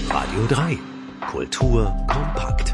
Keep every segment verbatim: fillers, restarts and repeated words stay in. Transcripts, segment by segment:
Radio drei. Kultur kompakt.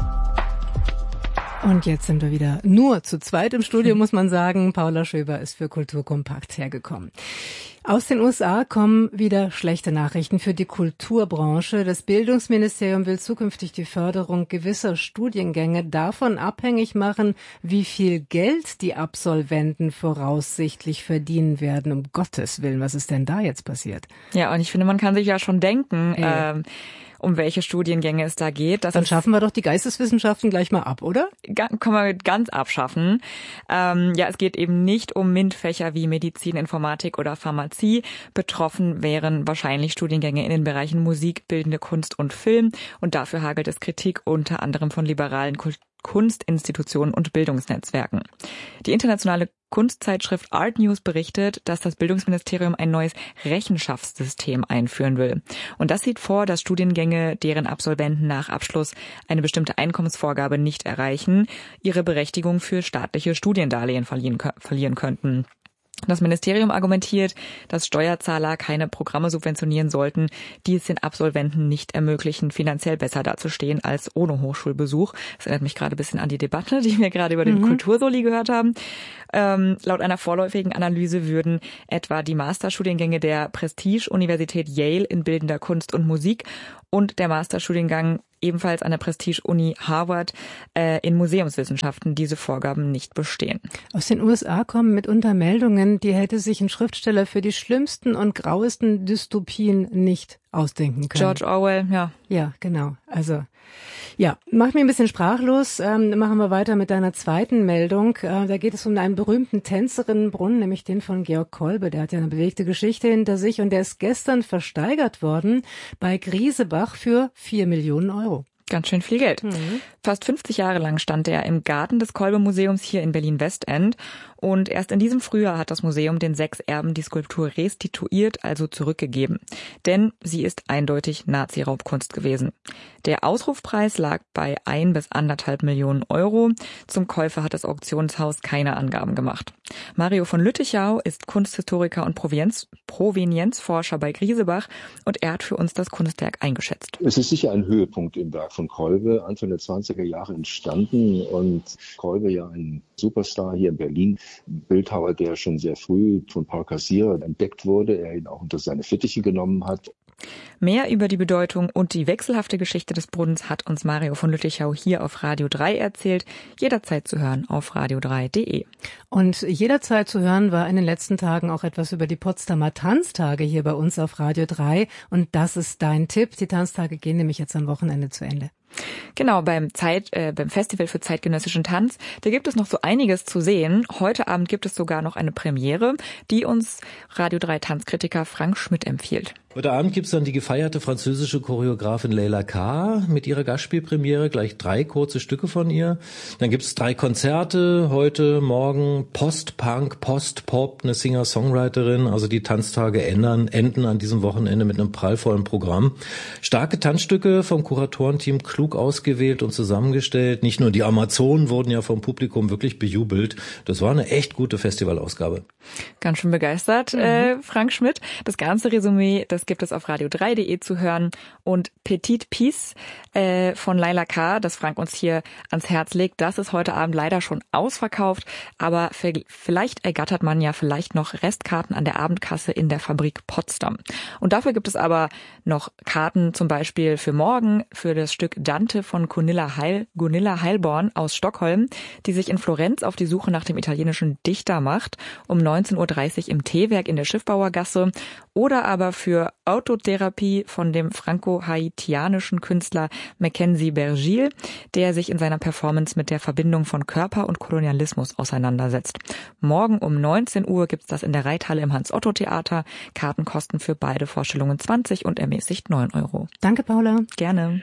Und jetzt sind wir wieder nur zu zweit im Studio, muss man sagen. Paula Schöber ist für Kultur kompakt hergekommen. Aus den U S A kommen wieder schlechte Nachrichten für die Kulturbranche. Das Bildungsministerium will zukünftig die Förderung gewisser Studiengänge davon abhängig machen, wie viel Geld die Absolventen voraussichtlich verdienen werden. Um Gottes Willen, was ist denn da jetzt passiert? Ja, und ich finde, man kann sich ja schon denken, ähm, um welche Studiengänge es da geht. Das Dann schaffen wir doch die Geisteswissenschaften gleich mal ab, oder? Können wir ganz abschaffen. Ähm, ja, es geht eben nicht um MINT-Fächer wie Medizin, Informatik oder Pharmazie. Betroffen wären wahrscheinlich Studiengänge in den Bereichen Musik, bildende Kunst und Film. Und dafür hagelt es Kritik unter anderem von liberalen Kult- Kunstinstitutionen und Bildungsnetzwerken. Die internationale Kunstzeitschrift Art News berichtet, dass das Bildungsministerium ein neues Rechenschaftssystem einführen will. Und das sieht vor, dass Studiengänge, deren Absolventen nach Abschluss eine bestimmte Einkommensvorgabe nicht erreichen, ihre Berechtigung für staatliche Studiendarlehen verlieren, verlieren könnten. Das Ministerium argumentiert, dass Steuerzahler keine Programme subventionieren sollten, die es den Absolventen nicht ermöglichen, finanziell besser dazustehen als ohne Hochschulbesuch. Das erinnert mich gerade ein bisschen an die Debatte, die wir gerade über den mhm. Kultursoli gehört haben. Ähm, laut einer vorläufigen Analyse würden etwa die Masterstudiengänge der Prestige-Universität Yale in bildender Kunst und Musik und der Masterstudiengang ebenfalls an der Prestige-Uni Harvard äh, in Museumswissenschaften diese Vorgaben nicht bestehen. Aus den U S A kommen mitunter Meldungen, die hätte sich ein Schriftsteller für die schlimmsten und grauesten Dystopien nicht ausdenken können. George Orwell, ja. Ja, genau. Also, ja, macht mich ein bisschen sprachlos. Ähm, machen wir weiter mit deiner zweiten Meldung. Äh, da geht es um einen berühmten Tänzerinnenbrunnen, nämlich den von Georg Kolbe. Der hat ja eine bewegte Geschichte hinter sich und der ist gestern versteigert worden bei Griesebach für vier Millionen Euro. Ganz schön viel Geld. Mhm. Fast fünfzig Jahre lang stand er im Garten des Kolbe-Museums hier in Berlin-Westend. Und erst in diesem Frühjahr hat das Museum den sechs Erben die Skulptur restituiert, also zurückgegeben. Denn sie ist eindeutig Nazi-Raubkunst gewesen. Der Ausrufpreis lag bei ein bis anderthalb Millionen Euro. Zum Käufer hat das Auktionshaus keine Angaben gemacht. Mario von Lüttichau ist Kunsthistoriker und Provenienz, Provenienzforscher bei Griesebach und er hat für uns das Kunstwerk eingeschätzt. Es ist sicher ein Höhepunkt im Werk von Kolbe, Anfang der zwanziger Jahre entstanden und Kolbe ja ein Superstar hier in Berlin, Bildhauer, der schon sehr früh von Paul Cassirer entdeckt wurde, er ihn auch unter seine Fittiche genommen hat. Mehr über die Bedeutung und die wechselhafte Geschichte des Brunnens hat uns Mario von Lüttichau hier auf Radio drei erzählt. Jederzeit zu hören auf radio drei punkt de. Und jederzeit zu hören war in den letzten Tagen auch etwas über die Potsdamer Tanztage hier bei uns auf Radio drei. Und das ist dein Tipp. Die Tanztage gehen nämlich jetzt am Wochenende zu Ende. Genau, beim Zeit, äh, beim Festival für zeitgenössischen Tanz, da gibt es noch so einiges zu sehen. Heute Abend gibt es sogar noch eine Premiere, die uns Radio drei Tanzkritiker Frank Schmidt empfiehlt. Heute Abend gibt's dann die gefeierte französische Choreografin Leila K. mit ihrer Gastspielpremiere, gleich drei kurze Stücke von ihr. Dann gibt's drei Konzerte, heute, morgen, Post-Punk, Post-Pop, eine Singer-Songwriterin. Also die Tanztage ändern, enden an diesem Wochenende mit einem prallvollen Programm. Starke Tanzstücke vom Kuratorenteam klug ausgewählt und zusammengestellt. Nicht nur die Amazonen wurden ja vom Publikum wirklich bejubelt. Das war eine echt gute Festivalausgabe. Ganz schön begeistert, mhm. äh, Frank Schmidt. Das ganze Resümee, das gibt es auf radio drei punkt de zu hören. Und Petite Peace äh, von Leila K., das Frank uns hier ans Herz legt, das ist heute Abend leider schon ausverkauft. Aber vielleicht ergattert man ja vielleicht noch Restkarten an der Abendkasse in der Fabrik Potsdam. Und dafür gibt es aber noch Karten zum Beispiel für morgen für das Stück Dante von Gunilla, Heil, Gunilla Heilborn aus Stockholm, die sich in Florenz auf die Suche nach dem italienischen Dichter macht, um neunzehn Uhr dreißig im Teewerk in der Schiffbauergasse. Oder aber für Autotherapie von dem franco-haitianischen Künstler Mackenzie Bergil, der sich in seiner Performance mit der Verbindung von Körper und Kolonialismus auseinandersetzt. Morgen um neunzehn Uhr gibt's das in der Reithalle im Hans-Otto-Theater. Karten kosten für beide Vorstellungen zwanzig und ermäßigt neun Euro. Danke, Paula. Gerne.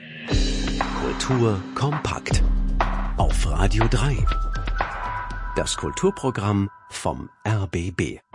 Kultur kompakt auf Radio drei. Das Kulturprogramm vom R B B.